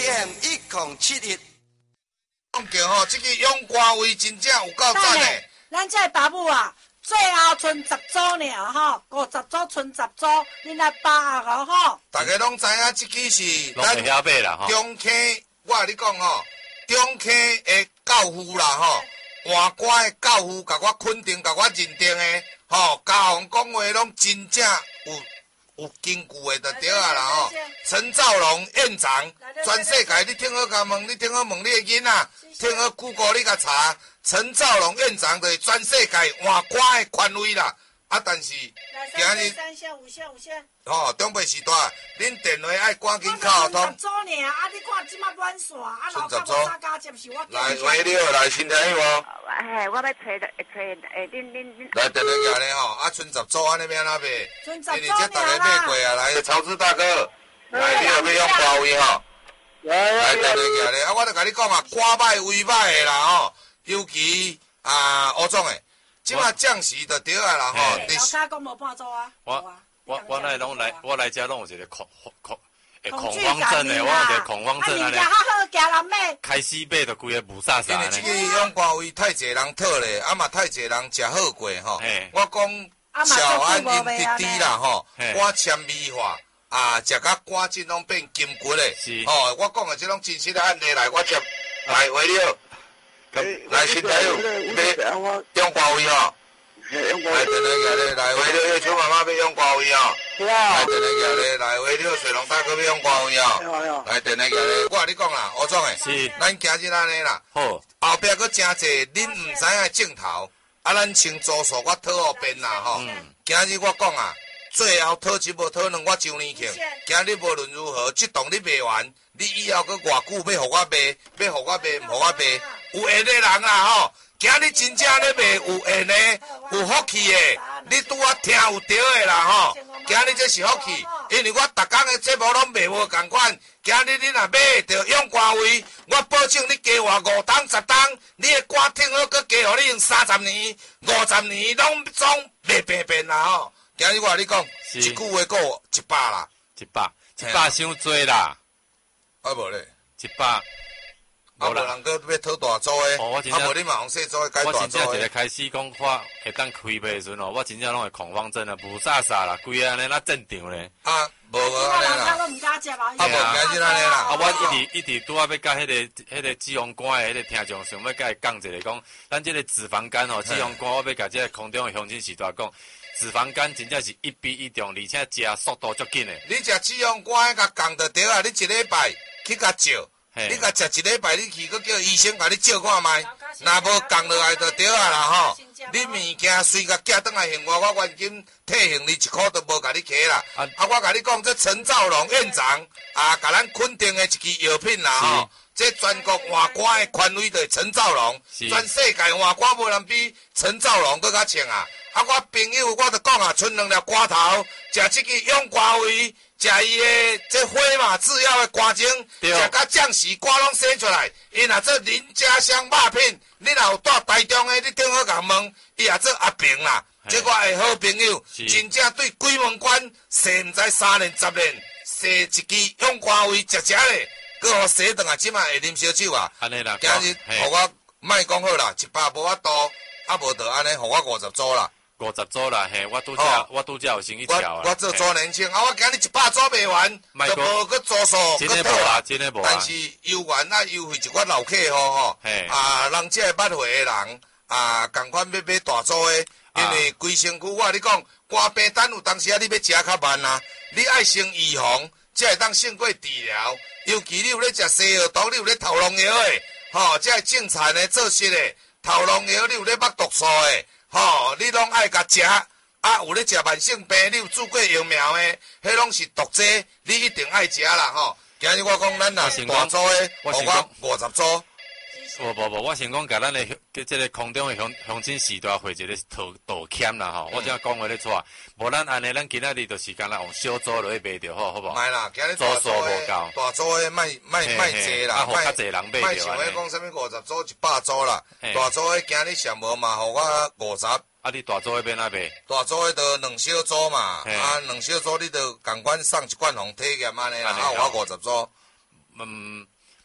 AM 1071。 讲叫吼，这个永歌位真正有够赞的。 咱这爸母啊，最后剩10组尔吼，50组剩10组，恁来把握吼。 大家拢知影，这个是拢会晓买啦吼。 中坑，我甲你讲吼，中坑的教父啦吼，换歌的教父，甲我肯定，甲我认定的吼，家行讲话拢真正有根据的就对啊啦吼。陈兆龙院长，全世界你听好甲问，你听好问你的囡仔，听好 Google 你甲查，陈兆龙院长就是全世界换歌的权威啦。啊，但是今日 3下5下5下。 吼，中北时代，恁电话爱赶紧敲通。 10组尔，啊，你看即马满线，啊，老板无啥加接是我。 来，喂，你好，来，新听有无？ 嘿，我要找恁。 来，电话举咧吼，啊，剩10组安尼要哪卖？ 剩10组因为这大家买过啊，来，超市大哥，来，你有要用华为吼？来，电话举咧，啊，我著甲你讲啊，歌歹位歹的啦吼，尤其吴总诶，即马降息就对啊啦吼。 老卡讲无半组啊。 我来拢来，我来遮拢有一个恐慌症的，我有一个恐慌症安尼。 啊，好好惊人买。 开始买就规个无煞煞因为这个永歌位太侪人讨咧，啊嘛太侪人食好过吼。我讲小安因滴滴啦吼，我纤维化食甲肝筋拢变筋骨咧。吼，我讲的这种真实的案例来，我接来为了，来新朋友买永歌位吼。来，电话举咧，来为了邱妈妈要永歌位哦。来，电话举咧，来为了水龙大哥要永歌位哦。来，电话举咧，我甲你讲啦，吴总诶，咱今日安尼啦， 好， 后壁佫真济，恁毋知影镜头，啊，咱请助手我讨后边啦吼。今日我讲啊，最后讨一无讨两，我周年庆，今日无论如何，这栋你卖完，你以后佫偌久要互我卖，要互我卖，毋互我卖，有缘的人啦吼。今日真正咧卖有缘的，有福气的，你拄啊听有对的啦吼。今日这是福气，因为我逐工的节目拢卖无共款。今日你若买着永歌位，我保证你加活5档10档，你的歌听好，佮加互你用30年、50年，拢总袂变变啦吼。今日我甲你讲，一句话够100啦 ，100伤多啦， 啊无咧 100。 啊，无人搁要讨大组诶，啊，无你嘛用细组诶改大组诶。我真正一个开始讲话会当开卖时阵哦，我真正拢会恐慌症啊，无煞煞啦，规个安尼那正常咧。 啊，无安尼啦。 啊，无今日安尼啦。 啊，我一直拄啊要甲迄个脂肪肝诶迄个听众想要甲伊讲一个讲，咱即个脂肪肝吼，脂肪肝我要甲即个空中诶乡亲时代讲，脂肪肝真正是1比1重，而且食速度足紧诶。 你食脂肪肝甲降就对啊，你一礼拜去甲照。你甲食一礼拜，你去，佮叫医生甲你照看卖，若无降落来就对啊啦吼。你物件随甲寄转来还我现金退还你1块都无甲你摕啦。啊，我甲你讲，这陈兆龙院长甲咱肯定的一支药品啦吼。这全国换歌的权威就是陈兆龙，全世界换歌无人比陈兆龙搁较强啊。啊，我朋友我就讲啊，剩2粒瓜头，食这个永歌位，食伊的这花马制药的瓜精，食甲酱时瓜拢生出来。伊若做林家香肉片，你若有住台中的，你听好甲问，伊也做阿平啦。这我的好朋友，真正对鬼门关踅毋知3年10年，踅一支永歌位食咧，搁互踅转来，即摆会啉烧酒啊。 安尼啦， 今日互我莫讲好啦，100无法度，啊无就安尼，互我50组啦。 50组啦，嘿，我拄则有生意跳我做周年庆，我今日100组卖完，就无去做数， 真诶无啊，真诶无啊。 但是优元优惠一寡老客户吼，人这捌会的人共款要买大组的，因为规身躯我你讲，肝病等有当时你要食较慢啊，你爱先预防，才会当胜过治疗。尤其你有咧食西药毒，你有咧头龙药的，吼，才会正常的做实的。头龙药你有咧捌毒素的。吼，你拢爱甲食，有咧食慢性病，你有做过疫苗的，迄拢是毒剂，你一定爱食啦吼。今日我讲咱若大组的，互我50组。 无，我先讲甲咱的即个空中的乡亲时代会一个道歉啦吼。我只讲话咧错，无咱安尼，咱今仔日就是干啦用小组落去卖着好，好无？ 卖啦，今日组数无够， 大组的卖济啦， 较济人买着。 卖想要讲啥物50组100组啦，大组的今日上无嘛，互我50。 啊，你大组的要哪卖？ 大组的就2小组嘛，2小组你就共款送一罐红体验安尼啦，我50组。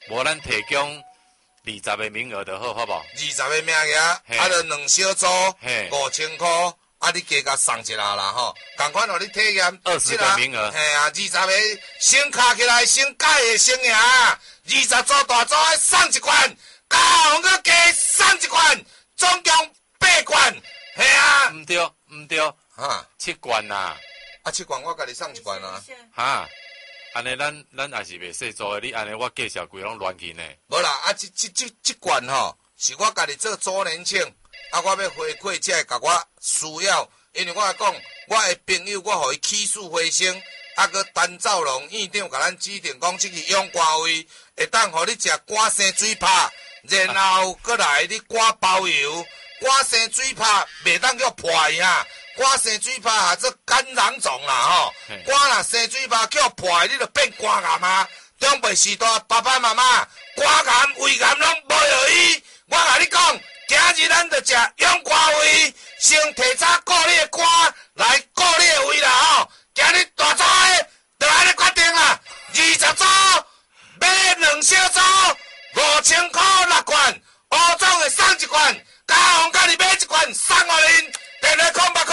无咱提供20个名额就好，好不好 ？20个名额，啊，就2小组，5000块，啊，你加甲送一下啦吼，共款互你体验。 20个名额。 嘿啊，20个先卡起来，先改的先赢，20组大组的送1罐，高雄搁加送1罐，总共8罐，嘿啊。 唔对，唔对， 哈 7罐呐。 啊，7罐我家己送1罐啊。 哈。安尼，咱也是袂细做的。你安尼，我介绍规拢乱去呢。 无啦，啊，这罐吼，是我家己做周年庆，啊，我要回馈才会甲我需要，因为我讲，我的朋友，我互伊起死回生，啊，搁陈兆龙院长甲咱指定讲，这个永歌位会当互你食肝生水拍，然后搁来你肝包油，肝生水拍袂当叫破呀。肝生水泡啊，做肝囊肿啦吼！肝若生水泡叫破，你就变肝癌啊！长辈时代，爸爸妈妈肝癌、胃癌拢无落医。我甲你讲，今日咱就食养肝胃，先提早顾你的肝，来顾你的胃啦吼！今日大组的就安尼决定啦，20组买2小组，5000块6罐，乌总会送1罐，高雄甲你买1罐送互恁。电话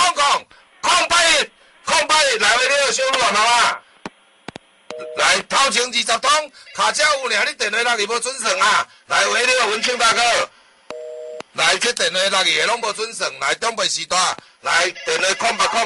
0800来回你小女啊妈妈，来头前20通，卡车有俩，你电话落去无准算啊！来回你文庆大哥，来这电话落去的拢无准算，来东北时代，来电话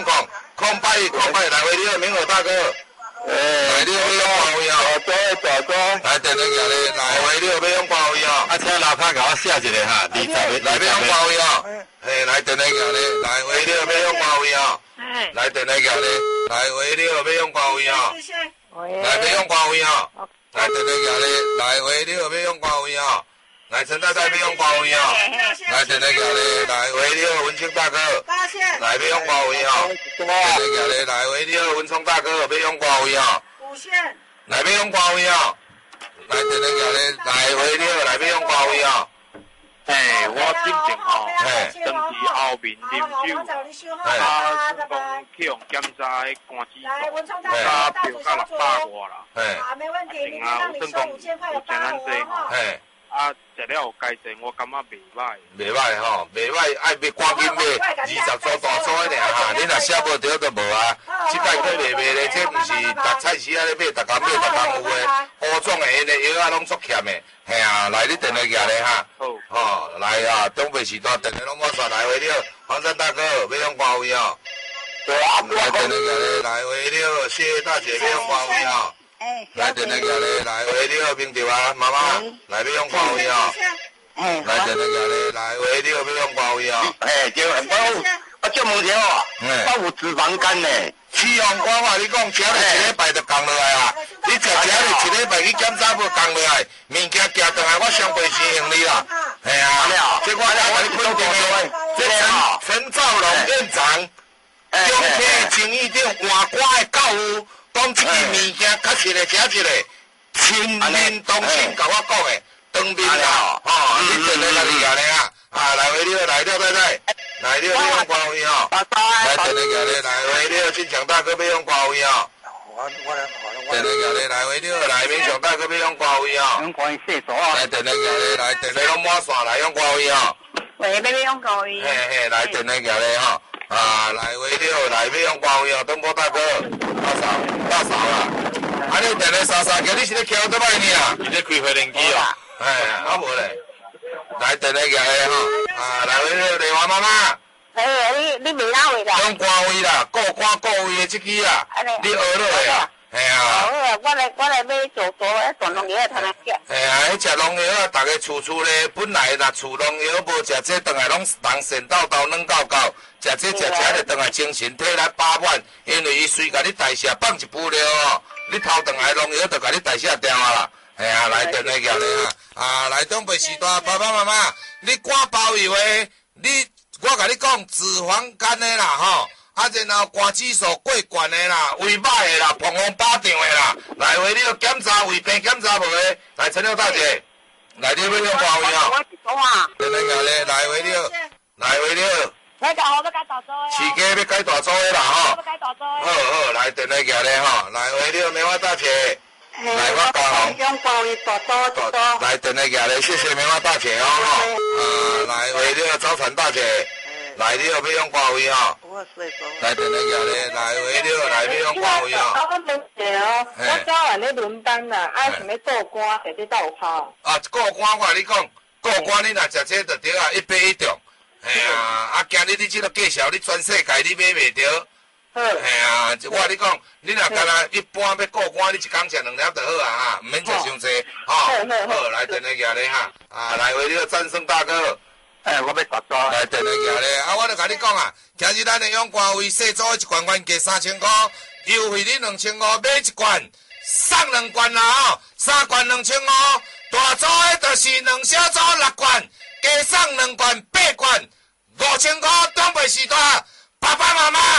0800来回你名额大哥，来你要用华为啊！来电话过来，来回你要用华为啊！ 啊，请老卡甲我写一个哈，20个， 来要用华为啊！嘿，来电话过来，来回你要用华为啊！来电话过来，来回你要用华为啊！来要用华为啊！来电话过来，来回你要用华为啊！来陈太太要用华为啊！来电话过来，来回你文清大哥，来要用华为啊！电话过来，来回你文聪大哥要用华为啊！来要用华为啊！来电话过来，来回你来要用华为啊！ 我进前吼，长期后面啉酒，讲去用检查迄肝指数，加标到600外啦。定啊，有算讲有请咱这吼，食了改善，我感觉袂歹。 袂歹吼，袂歹，爱要赶紧买20组大组的尔哈，你若写无着就无啊。即摆去卖咧，这毋是逐菜市啊咧买，逐工买逐工有诶，乌总诶，因诶药啊拢足欠诶。嘿啊，来你电话举咧哈。好，来啊，东北时代电话拢我刷来回了，黄山大哥要用华为哦。来电话举咧，来回了，谢谢大姐要用华为哦。来电话举咧，来回了，明朝啊，妈妈来要用华为哦。来电话举咧，来回了要用华为哦。 我这问题哦，我有脂肪肝呢。 脂肪肝话，你讲吃了1礼拜就降落来啊！你吃了1礼拜去检查无降落来，物件寄倒来，我上倍钱用你啦。系啊，这我甲你肯定的，这陈兆龙院长，中天情义长换瓜的教父，讲这个物件确实的写一个，亲面同心甲我讲的，当面啦，你真的来厉害啊！来回了，来了，来了，要用华为哦。来电话过来，来回了，进强大哥要用华为哦。电话过来，来回了，来明强大哥要用华为哦。 用华为射手啊。 来电话过来，来电话拢满线，来用华为哦。 喂，要用华为。 嘿，来电话过来吼。来回了，来要用华为哦，东波大哥，大嫂啦。你电话沙叫你是咧敲倒摆呢？ 你咧开发电机哦。 无咧。来电话过来吼，来回了，丽华妈妈。 你袂哪位啦？ 用华为啦，顾肝顾胃的这支啦，你学落来啦，系啊。 我来买做大农药，通来食。 迄食农药啊，逐个厝咧，本来啦，厝农药无食这，倒来拢人神叨叨软搞搞，食这就倒来精神体力饱满，因为伊随甲你代谢放一步了哦，你头倒来农药就甲你代谢掉啊啦。系啊，来电话过来啊！来东北时代，爸爸妈妈，你肝包药的，我甲你讲，脂肪肝的啦吼，然后肝指数过悬的啦，胃歹的啦，膀胱饱胀的啦，来回你要检查胃病检查无的，来陈六大姐，来你要用华为哦。电话过来，来回了，来回了。 要改好要改大组的。 饲鸡要改大组的啦吼。 要改大组的。 好，来电话过来吼，来回了，棉花大姐。 来，我高雄。 用光位大多一多。 来，等下举咧，谢谢棉花大姐哦吼。来，为了招传大姐，来了要用歌位哦。 我岁数。 来，等下举咧，来为了来要用歌位哦。 我问一下哦，我早晚咧轮班啦，啊想要做官，直接到有跑。 过关我跟你讲，过关你若食这就对啊，一杯一中。嘿啊，今日你这个介绍，你全世界你买袂着。嘿啊，我跟你讲，你若干那一般要过关，你一工食2粒就好啊哈，唔免食伤济。好，来等下举咧哈，来为了战胜大哥。 我要大招。 来等下举咧，我就甲你讲啊，今日咱的用歌位细组一罐原价3000块，优惠你2500，买一罐送2罐啦吼，3罐2500，大组的就是2小组6罐，加送2罐8罐，5000块，长辈时代，爸爸妈妈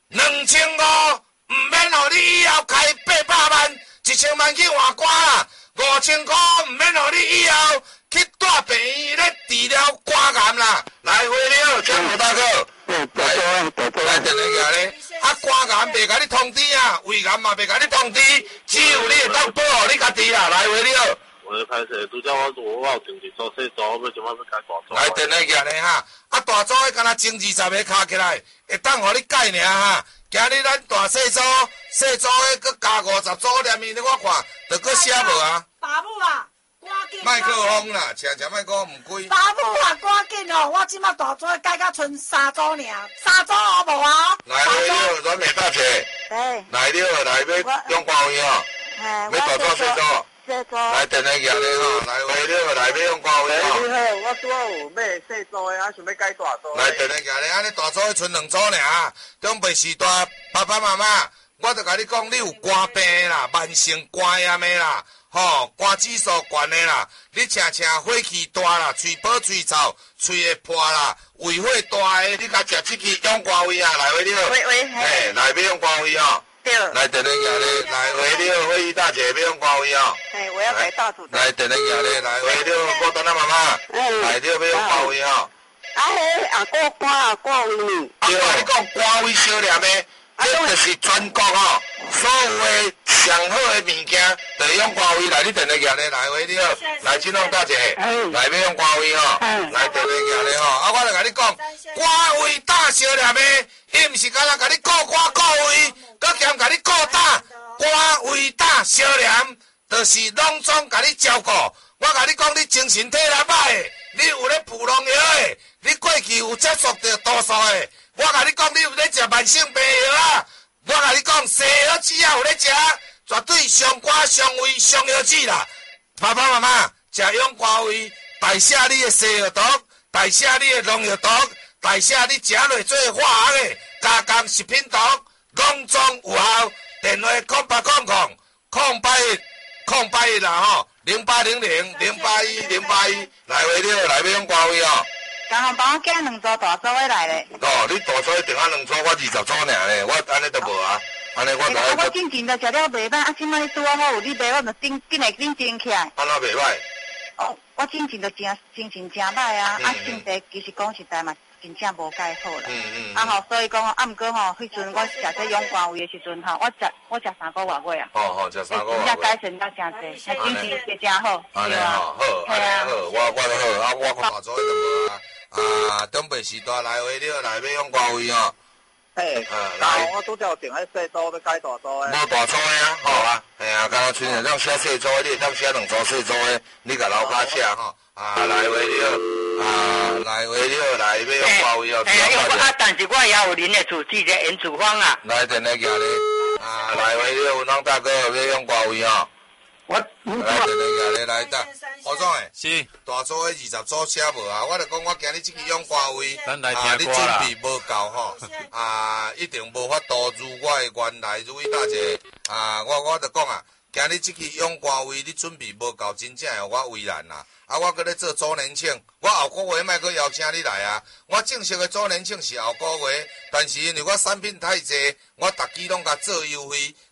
2500，唔免互你以后开800万，1000万去换肝啦，5000块唔免互你以后去大病院咧治疗肝癌啦。来，回了，江湖大哥，来等下举咧，肝癌袂甲你通知啊，胃癌嘛袂甲你通知，只有你会当保护你家己啦。来，回了。 我开始拄则我有定期做细组，要怎么要开大组？ 来，等下举咧哈，大组迄敢若前20个卡起来，会当互你改尔哈。今日咱大细组迄搁加50组连面咧，我看，着搁写无啊？ 爸母啊，赶紧！ 麦克风啦，请麦克风唔贵。 爸母啊，赶紧哦！我即马大组改到剩3组尔，3组好无啊？ 来了，阮美大姐。来了，来要用歌位哦。要大组细组。来等下举咧吼，来为了来要用歌位哦。 你好，我拄好有买细组的，想要改大组。 来等下举咧，安尼大组剩2组尔，长辈时代爸爸妈妈，我著甲你讲，你有肝病啦，慢性肝炎的啦，吼，肝指数悬的啦，你常火气大啦，喙保喙臭，喙会破啦，胃火大的，你甲食这支用歌位啊，来为了。嘿，来要用歌位哦。 对。 来等下举咧，来为了会议大姐要用歌位哦。 我要改大组。 来等下举咧，来为了郭丹娜妈妈，来了要用歌位哦。 过关啊，过位呢。 对啊，你讲歌位小念的，这就是全国吼所有的上好的物件，就用歌位来。你等下举咧，来为了，来金龙大姐，来要用歌位哦。来等下举咧吼，我就甲你讲，歌位大小念的，伊毋是干那甲你顾歌顾位，佮兼甲你顾大，歌位大小念，就是拢总甲你照顾。我甲你讲，你精神体力歹的，你有咧补农药的，你过去有接触到毒素的，我甲你讲，你有咧食慢性病药啊。我甲你讲，西药只要有咧食，绝对上肝上胃上药剂啦。爸爸妈妈食用歌位，代谢你的西药毒，代谢你的农药毒，代谢你食落做化学的加工食品毒，拢总有效。电话0800-081啦吼，0800-081-081来为了来要用歌位哦。 刚好帮我拣2组大组的来咧。 你大组定啊2组，我20组尔咧，我安尼都无啊，安尼我就。 我进前就食了袂歹，即摆你拄好有你买，我就紧来紧整起来。 安怎袂歹？ 我进前就精神真歹啊，性地其实讲实在嘛，真正无介好啦。所以讲毋过迄阵我食这用肝位的时阵我食3个月啊。 食3个月。 真正改善到真济，精神也真好。 安尼好，安尼好，我就好，我看大组就无啊。长辈时代来为了来要用歌位哦。 来，我拄则定喺细组要改大组的。 无大组的啊，好啊，刚刚像种写细组的，你会当写2组细组的，你甲老家写吼。来为了，来为了来要用歌位哦。 但是我也有恁的主治的演处方啊。 来等下举咧，来为了文朗大哥要用歌位哦。来等下举咧，来得。何总诶， 是大组的20组写无啊？我就讲我今日这个用歌位，你准备无够吼，一定无法度如我的原来如意大姐，我就讲啊，今日这个用歌位你准备无够，真正会我为难啦。我搁咧做周年庆，我后个月莫搁邀请你来啊。我正式的周年庆是后个月，但是因为我产品太济，我逐期拢甲做优惠。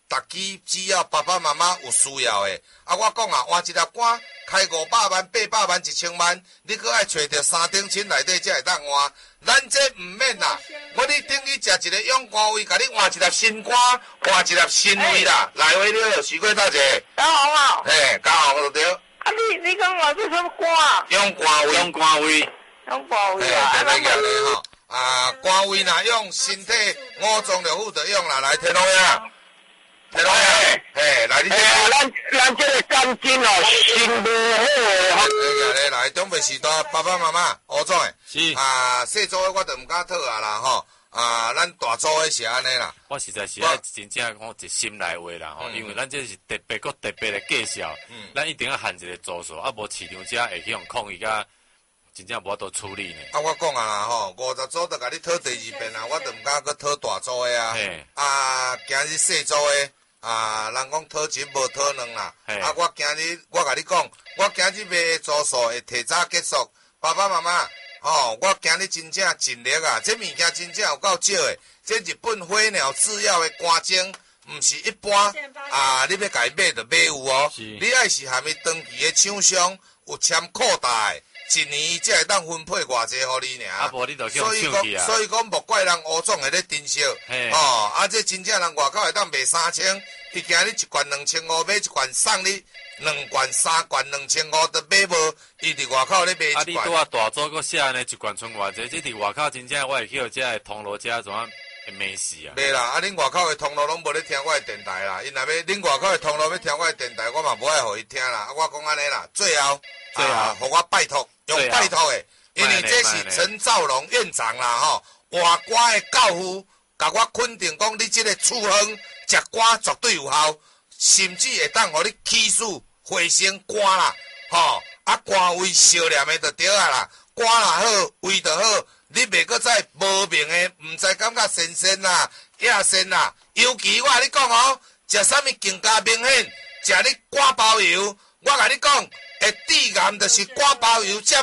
大支只要爸爸妈妈有需要的，啊，我讲啊，换一粒肝开500万、800万、1000万，你搁爱找着3等亲内底才会当换。咱这唔免啦，我你等于食一个养肝胃，甲你换一粒心肝，换一粒心胃啦。来回了，徐贵大姐。 嘉宏啊。 嘿，嘉宏就对。 啊，你讲我是什么肝啊？ 养肝胃。 养肝胃啊。 嘿，对咧吼。啊，肝胃若用身体5脏六腑就用啦，来听到呀？听到呀？嘿，来你这。 咱这个肝经哦，心无好诶，来，中北时代爸爸妈妈，吴总诶。 是。 啊，细组诶，我就毋敢讨啊啦吼。啊，咱大组诶是安尼啦。 我实在是爱真正讲一心内话啦吼，因为咱这是特别的介绍，咱一定要限一个组数，啊，无市场遮会去用抗议甲。真正无多处理呢。 啊，我讲啊啦吼，50组就甲你讨第二遍啊，我就毋敢搁讨大组的啊。啊，今日细组的啊，人讲讨钱无讨两啦。啊，我今日我甲你讲，我今日卖组数会提早结束。爸爸妈妈，吼，我今日真正尽力啊，这物件真正有够少的。这日本飞鸟制药的肝精，毋是一般啊，你要甲伊买就买有哦。你爱是含伊长期的厂商有签扩大的。一年才会当分配偌济互你尔， 啊，无你就叫抢去啊。 所以讲莫怪人吴总会咧珍惜，哦，啊，这真正人外口会当卖3000，伊今日一罐2500，买一罐送你2罐、3罐2500，都买无，伊伫外口咧卖一罐。 啊，你拄啊大组搁写安尼一罐剩偌济，这伫外口真正我会去遮个通路遮怎啊会美死啊？ 袂啦，啊，恁外口的通路拢无咧听我的电台啦，因若要恁外口的通路要听我的电台，我嘛无爱互伊听啦。啊，我讲安尼啦，最后，互我拜托。用拜托的，因为这是陈兆龙院长啦吼，外关的教父，甲我肯定讲你这个处方食肝绝对有效，甚至会当互你起死回生肝啦，吼，啊肝胃烧念的就对啊啦，肝也好，胃就好，你袂搁再无明的，毋知感觉神仙啦、亚仙啦，尤其我甲你讲哦，食啥物更加明显，食你肝包油，我甲你讲。会致癌就是肝包油占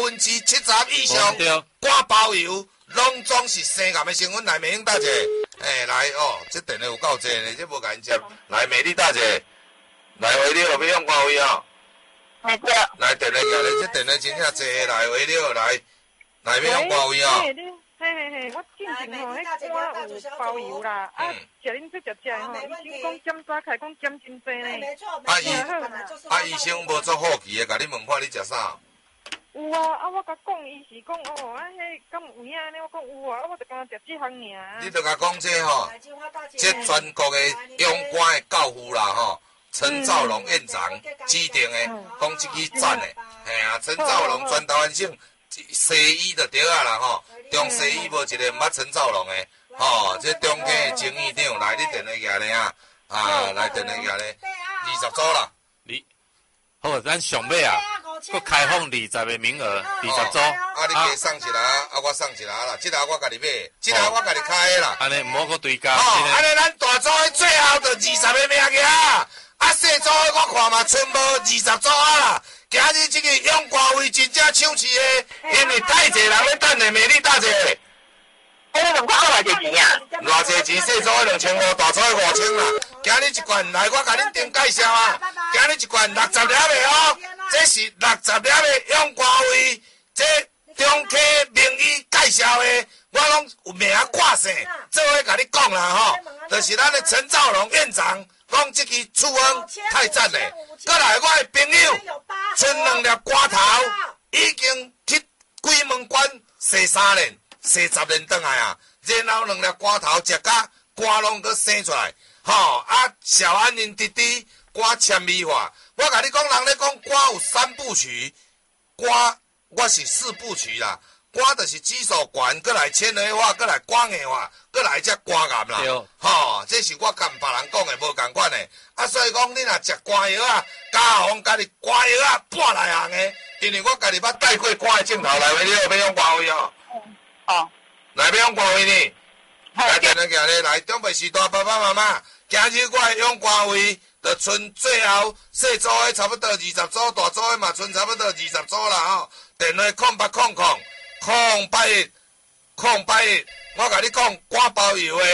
70%以上，肝包油拢总是生癌的成分。来，美英大姐，来哦，这电话有够济呢，这无甲因接。来，美丽大姐，来回了，要用肝胃哦。来电话过来，这电话真正济，来回了，来要用肝胃哦。 嘿，我进前吼，迄肝有包油啦，啊，食恁这食吼，医生讲检查开讲检真济呢。 医生无做好奇的，甲你问看你食啥？ 有啊，啊，我甲讲，伊是讲哦，啊，迄敢有影呢？我讲有啊，我就敢食这项尔。 你著甲讲这吼，这全国的养肝的教父啦吼，陈兆龙院长指定的，讲这支赞的，嘿啊，陈兆龙全台湾省西医就对啊啦吼。中西医无一个毋捌陈兆龙诶，吼，这中间诶前院长来，你电话举咧啊，来电话举咧，20组啦， 你好，咱上尾啊，佮开放20个名额，20组， 啊，你加送一啦，啊，我送一啦啦，这个我家己买，这个我家己开诶啦， 安尼毋好佮对价， 安尼咱大组诶最后就20个名额啊，细组诶我看嘛，剩无20组啦。今日这个用肝胃真正抢市的，因为太侪人咧等的美丽大姐。 你2块2偌济钱啊？ 偌济钱？细组的2500，大组的5000啦。今日一罐来，我甲恁订介绍啊。今日一罐60粒的哦，这是60粒的用肝胃，这中科名医介绍的，我拢有名挂姓，做伙甲你讲啦吼，就是咱的陈兆龙院长。讲这支处方太赞嘞！过来，我的朋友剩2粒肝头，已经去鬼门关洗3年、洗10年转来啊！然后2粒肝头食甲肝拢搁生出来，吼啊！小安宁滴滴肝纤维化，我甲你讲，人咧讲肝有3部曲，肝我是4部曲啦。肝就是指数悬，搁来纤维化，搁来肝硬化，搁来才肝癌啦。吼，这是我甲别人讲的无共款的。啊，所以讲你若食肝药啊，家红家己肝药啊搬来行的，因为我家己捌带过肝的镜头来回，你要用肝胃哦。 哦。 来要用肝胃呢？来电话行咧，来中北时代爸爸妈妈，今日我会用肝胃，就剩最后细组的差不多20组，大组的嘛剩差不多20组啦吼。电话0800。081，我甲你讲，肝包油的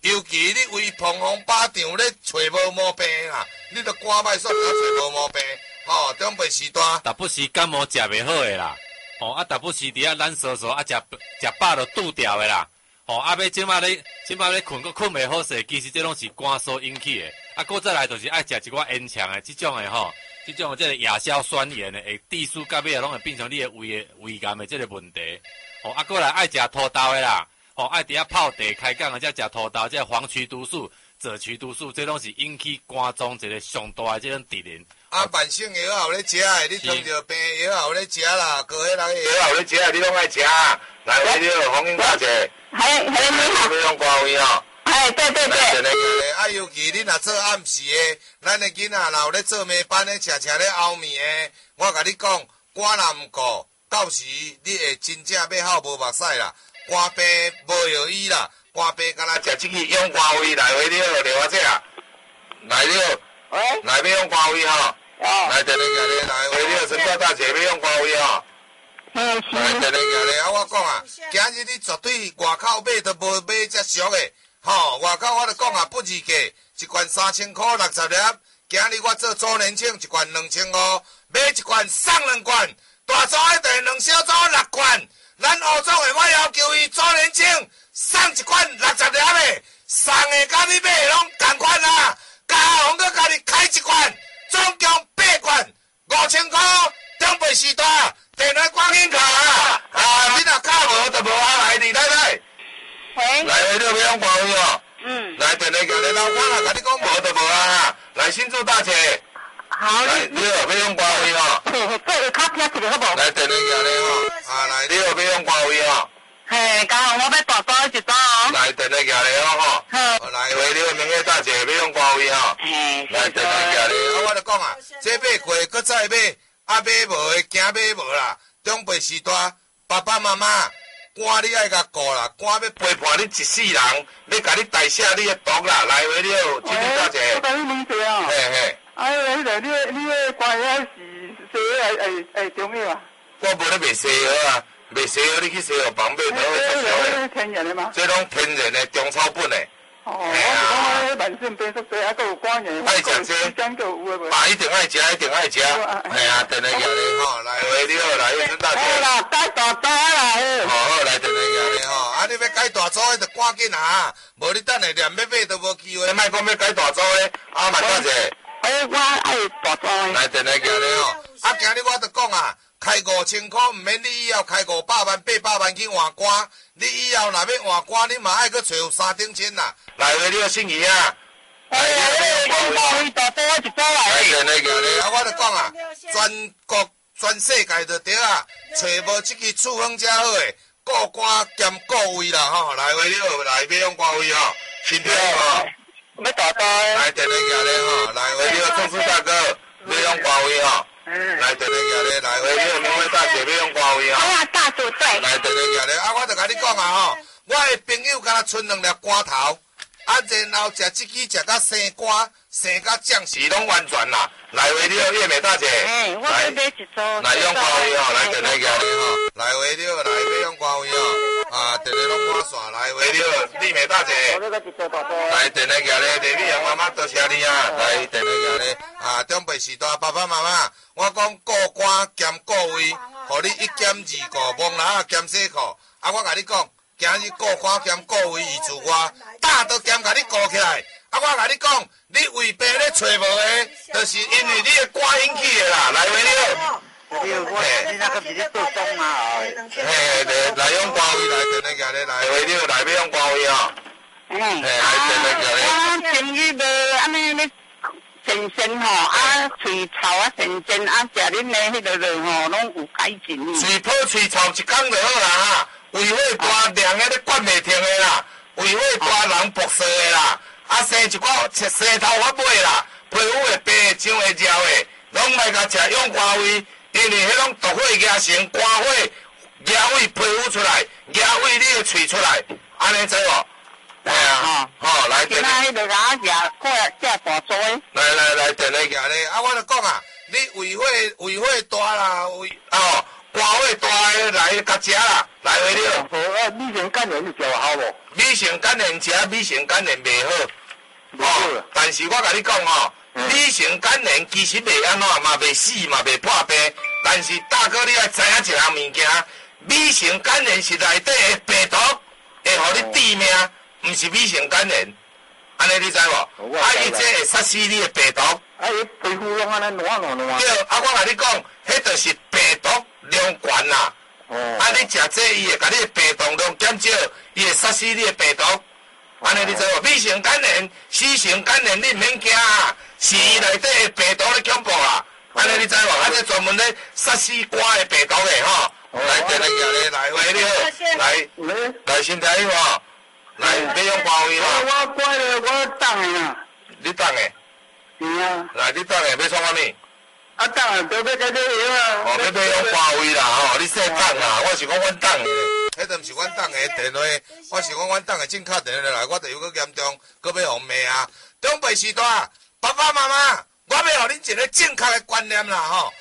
尤其你为碰风巴掌咧找无毛病啦，你著赶歹煞找无毛病，吼，中备时段。 大不时感冒食袂好诶啦，吼大不时伫遐懒嗦嗦食饱就拄掉诶啦，吼要即马咧困佫困袂好势，其实这拢是肝素引起诶。佫再来就是爱食一寡烟肠诶，即种诶吼，即种即个亚硝酸盐诶，会致使到尾拢会变成你诶胃癌诶即个问题。吼佫来爱食土豆诶啦，吼爱伫遐泡茶开讲啊，才食土豆，即个黄曲毒素、赭曲毒素，这拢是引起肝脏一个上大诶即种敌人。 慢性药也有咧食诶，你糖尿病药也有咧食啦，高血压药也有咧食，你拢爱食。来，你红英大姐，你用瓜位吼。 对。 尤其你若做暗时诶，咱诶囡仔若有咧做暝班诶，车咧熬暝诶，我甲你讲，肝若毋顾，到时你会真正要好无目屎啦，肝病无药医啦，肝病敢若食即支用肝位来回了，留我这啊，来了，来要用肝位吼，来等下咧来回了，陈大大姐要用肝位吼。来，等下咧，我讲啊，今日你绝对外口买都无买遮俗诶。吼，外口我著讲啊，不二价，一罐3000块60粒。今日我做周年庆，一罐2500，买一罐送2罐，大组一定2小组6罐。咱欧总的我要求伊周年庆送一罐60粒的，送的甲你买的拢同款啦。加红佮家己开一罐，总共8罐，5000块。中备时段，电话关紧卡啊！你若卡无，就无法来你太太。来，你要用光位哦。来，电话叫你老板啊，甲你讲无就无啊。来，新竹大姐。好。来，你要用光位哦。 这卡听一个好无？ 来，电话叫你哦。来，你要用光位哦。 刚好我要大组一组哦。 来，电话叫你哦吼。来，你要明月大姐要用光位哦。来，电话叫你。我就讲啊，这买过，搁再买，买无的惊买无啦。中备时段，爸爸妈妈。肝你爱甲顾啦，肝要陪伴你一世人，要甲你代谢你的毒啦，来回了，金女大姐。 我甲你问者哦。迄个你个肝药是西药中药啊？ 我无咧卖西药啊，卖西药你去西药房买都会出销的。 天然的吗？ 这拢天然的中草本的。 我是讲慢性病足多，还佫有肝炎， 爱食这，一定爱食，一定爱食。等下叫你吼，来回了，来叶春大姐。 好啦，改大组啦。 好，来等下叫你吼，你要改大组的，就赶紧啊，无你等下连要买都无机会。莫讲要改大组的，慢大姐。 我爱大组的。 来等下叫你吼，今日我就讲啊。开5000块，唔免你以后开500万、800万去换肝。你以后若要换肝，你嘛爱去找3顶千啦。来回你个姓余啊！ 用肝位大组一组来。 来我就讲啊，全国全世界就对啊，找无这支处方遮好诶，顾肝兼顾胃啦吼。来回了，来要用肝位吼，新票吼。 要大组。 来等下吼，来回了，郑叔大哥要用肝位吼。来，等下叫你来回你明威大姐要用肝位吼。 我大组队。 来，等下叫你，我就甲你讲啊吼，我的朋友敢若剩2粒肝头，然后食这支食到生肝，生到降时拢完全啦。来回你叶美大姐。 我要买一组。 来用肝位吼，来等下叫你吼，来回你来要用肝位吼，等下拢满线，来回你丽美大姐。来等下叫你，李美阳妈妈多谢你啊，来等下叫你。中备时段，爸爸妈妈，我讲顾肝兼顾胃，互你1减2顾，蒙拉兼洗裤。我甲你讲，今日顾肝兼顾胃医治我，大都兼甲你顾起来。我甲你讲，你胃病咧找无的，就是因为你的肝引起的啦。来回了。 你那个是咧做钟啊？ 来用肝胃来，等下叫你来回了，来要用肝胃哦。来等下叫你。 我前日无安尼咧。神吼喙臭神食恁的迄个肉吼，拢有改进。 喙泡喙臭一工就好啦，胃火大凉的咧管袂停的啦，胃火大人搏死的啦，生一寡生头发尾啦，皮肤会白像会焦的，拢莫甲食用肝胃，因为迄种毒火压成肝火压胃皮肤出来，压胃你的喙出来，安尼做无？好，来， 今仔迄个甲食大组的。 来，等下叫你，我就讲啊，你胃火大啦，肝火大的来甲食啦， 来话了。 米线干莲是食好无？ 米线干莲食米线干莲袂好。哦，但是我甲你讲哦，米线干莲其实袂安怎嘛，袂死嘛，袂破病。但是大哥你要知影一项物件，米线干莲是内底的病毒会互你致命，毋是米线干莲。安尼你知无？伊这会杀死你的病毒。 伊皮肤拢安尼烂。 对，我甲你讲，迄就是病毒量悬啦。你食这伊会甲你的病毒量减少，伊会杀死你的病毒。安尼你知无？米线干莲、死线干莲，你毋免惊啊，是伊内底的病毒咧恐怖啦。安尼你知无？这专门咧杀死肝的病毒的吼。来，第二个来话你好，来身体好。来，要用包位嘛？ 我乖咧，我等的啦。 你等的？ 是啊。 来，你等的要创啥物？ 等的，都要在这药啊。 要用包位啦吼，你说等啦，我是讲阮等的。迄都毋是阮等的电话，我是讲阮等的正确电话来，我就有个严重，搁要互骂啊！长辈时代，爸爸妈妈，我要互恁一个正确的观念啦吼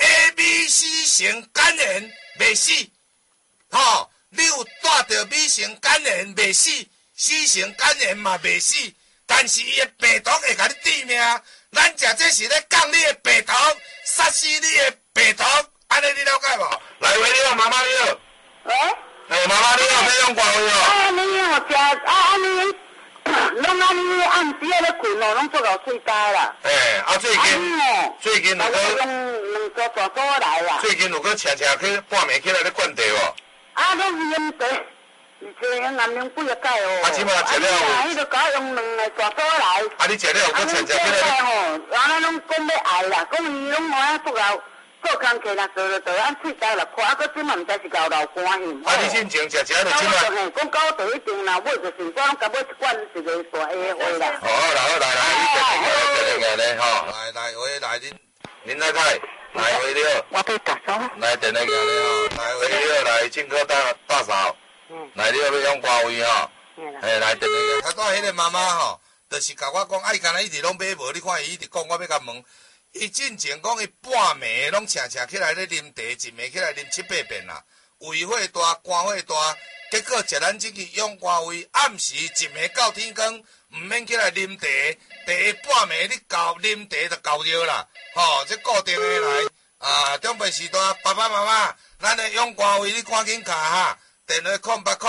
，ABC 型肝炎袂死，吼。你有带着米型肝炎袂死，C型肝炎嘛袂死，但是伊的病毒会甲你致命。咱食这是咧降你的病毒，杀死你的病毒，安尼你了解无？来，喂，你好，妈妈你好。喂。妈妈你好，要用挂位哦。 你好食，拢安尼暗时啊咧困哦，拢做到睡觉啦。 最近有个用两个大组来啦。 最近有个车去半暝起来咧灌地无？ 拢是用地，而且用南用几个盖哦。 即摆食了。 伊就搞用两个大组来。 你食了有个车起来。 吼，安尼拢讲要爱啦，讲伊拢安做到做工课啦，做按睡觉啦，看个即嘛毋知是搞流汗去。 你进前食了就即摆。 讲到第一定啦，买就是说拢甲买一罐一个大下花啦。 好，来，你来吼，来，恁来睇。来，回了。 我要夹手。 来，电话行咧吼。来，回了，来，进口大嫂。来，你要用挂位吼。来，电话行。拄迄个妈妈吼，就是甲我讲，伊干那一直拢买无，你看伊一直讲，我要甲问。伊进前讲伊半暝拢请起来咧啉茶，一暝起来啉7、8遍啦。胃火大，肝火大，结果食咱这个用挂位，暗时一暝到天光，毋免起来啉茶。第半暝你搞啉茶就搞着啦，吼，这固定的来长辈时代，爸爸妈妈，咱的用歌位你赶紧卡哈，电话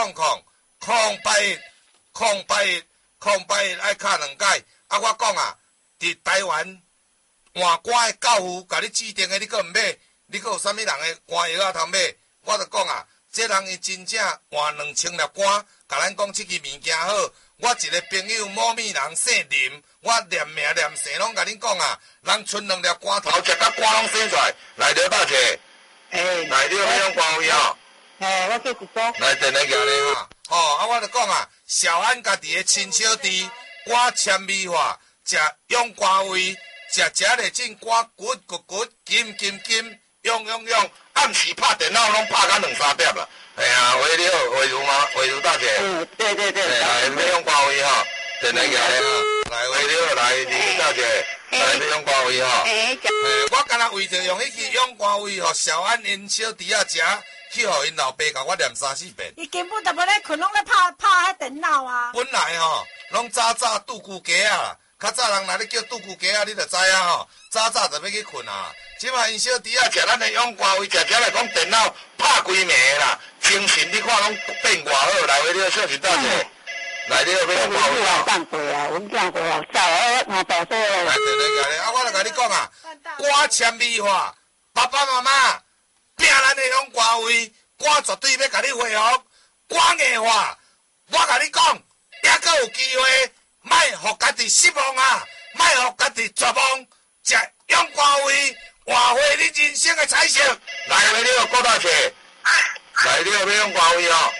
0800-081-081爱卡2解。我讲啊，伫台湾换肝的教父，甲你指定的你阁毋买，你阁有啥物人的肝药通买？我就讲啊，这人伊真正换2000粒肝，甲咱讲这个物件好。我一个朋友某米人姓林，我念名念姓拢甲恁讲啊，人剩2粒肝头，食到肝拢生出来，来了大姐。来了要用肝位吼。 我叫一组。 来电话行咧哈，我就讲啊，小安家己的亲小弟，肝纤维化，食用肝位，食咧进肝骨，金，用，暗时拍电脑拢拍到2、3点啦。喂你好，喂如吗？喂如大姐。 对。 来，要用挂位哈，电话行咧哈。来，喂你好，来李大姐，来要用挂位哈。我干那为着用迄支用挂位吼，小安因小弟仔食，去互因老爸甲我念3、4遍。 伊根本就无咧困，拢咧拍迄电脑啊。 本来吼，拢早拄久家啊，较早人若咧叫拄久家啊，你就知影吼，早就要去困啊。即摆因小弟仔食咱的用挂位，食来讲电脑拍规暝啦。精神你看拢变偌好，来为了小弟大姐，来了要用挂位啊。 上过啊，阮上过啊，早我大叔。 来对，我来甲你讲啊，肝纤维化，爸爸妈妈拼咱的用挂位，肝绝对要甲你恢复。肝硬化，我甲你讲，还阁有机会，莫互家己失望啊，莫互家己绝望，食用挂位。换回你人生的彩色，来为了郭大姐，来了要用歌位哦。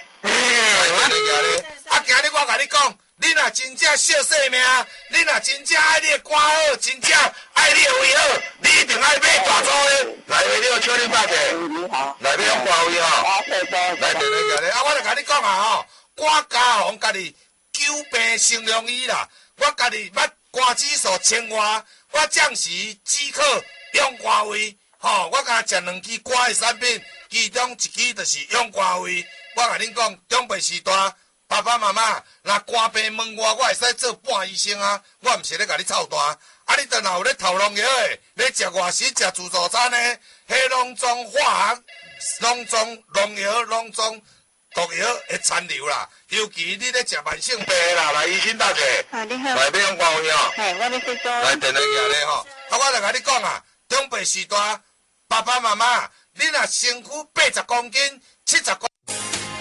今日我甲你讲，你若真正惜生命，你若真正爱你的肝好，真正爱你的胃好，你一定爱买大组的。来为了请你大姐，来要用歌位哦。来电话来，我来甲你讲啊吼，我家红家己久病成良医啦，我家己捌肝指数1000外，我暂时止渴。用歌位， 吼，我甲食2支肝的产品，其中1支就是用肝胃。我甲恁讲，长辈时代，爸爸妈妈若肝病问我会使做半医生啊，我毋是咧甲你操蛋。啊，你等若有咧头农药的，咧食外食食自助餐的，迄拢总化学、拢总农药、拢总毒药的残留啦。尤其你咧食慢性病啦，来医生大姐， 你好， 来要用肝胃哦。 嘿，我要说说。 来电话举咧吼，啊，我来甲你讲啊，长辈时代，爸爸妈妈，你若身躯80公斤、70公斤。